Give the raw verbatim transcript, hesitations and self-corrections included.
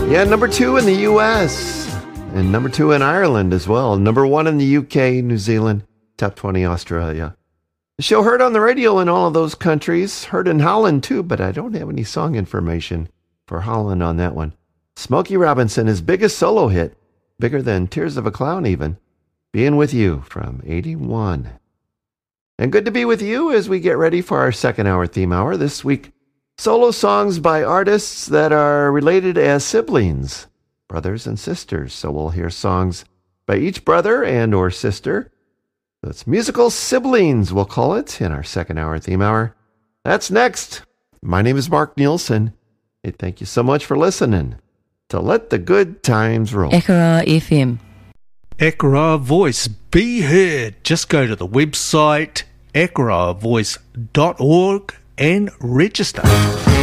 Yeah, number two in the U S and number two in Ireland as well. Number one in the U K, New Zealand, top twenty Australia. The show heard on the radio in all of those countries. Heard in Holland too, but I don't have any song information for Holland on that one. Smokey Robinson, his biggest solo hit, bigger than Tears of a Clown even, Being With You from eighty-one. And good to be with you as we get ready for our second hour theme hour. This week, solo songs by artists that are related as siblings, brothers and sisters. So we'll hear songs by each brother and or sister. That's musical siblings, we'll call it, in our second hour theme hour. That's next. My name is Mark Nielsen. Hey, thank you so much for listening to Let the Good Times Roll. Ekara F M. Ekara Voice, be heard. Just go to the website ekara voice dot org and register.